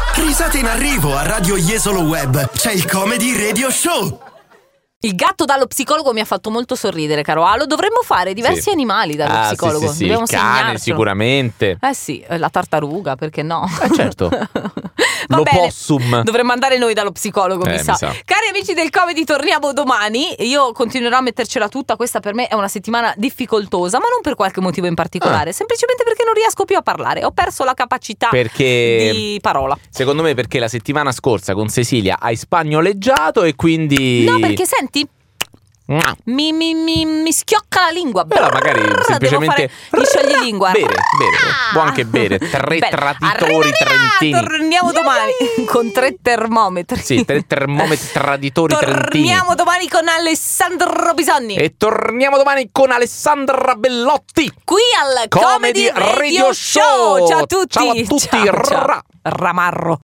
Risate in arrivo a Radio Jesolo Web. C'è il Comedy Radio Show. Il gatto dallo psicologo mi ha fatto molto sorridere, caro Alo. Dovremmo fare diversi animali dallo psicologo. Sì, dobbiamo il cane segnarcelo. Sicuramente. Sì, la tartaruga, perché no? Certo. Va L'opossum. bene. Dovremmo andare noi dallo psicologo, mi sa. Cari amici del Comedy, torniamo domani. Io continuerò a mettercela tutta. Questa per me è una settimana difficoltosa, ma non per qualche motivo in particolare, semplicemente perché non riesco più a parlare. Ho perso la capacità di parola. Secondo me perché la settimana scorsa con Cecilia hai spagnoleggiato e quindi... No, perché senti, mi schiocca la lingua. Però magari semplicemente gli scioglilingua. Bere, può anche bere. Tre traditori trentini. Torniamo domani con 3 termometri. Sì, 3 termometri traditori trentini. Torniamo domani con Alessandro Bisogni. E torniamo domani con Alessandra Bellotti qui al Comedy Radio Show. Ciao a tutti. Ciao a tutti. Ciao. Ramarro.